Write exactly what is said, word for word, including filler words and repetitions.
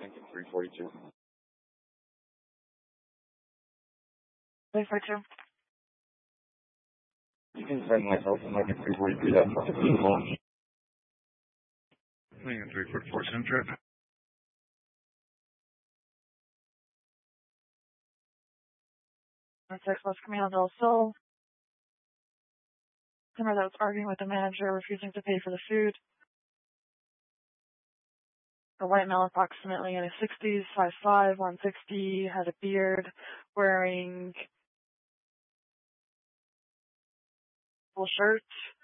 Lincoln three forty-two. three forty-two. You can send myself in Lincoln three forty-two. That's what it's beautiful. Lincoln three forty-four, send trip. six West Camino del Sol. Customer that was arguing with the manager, refusing to pay for the food. A white male approximately in his sixties, five five, one sixty, had a beard, wearing full shirt,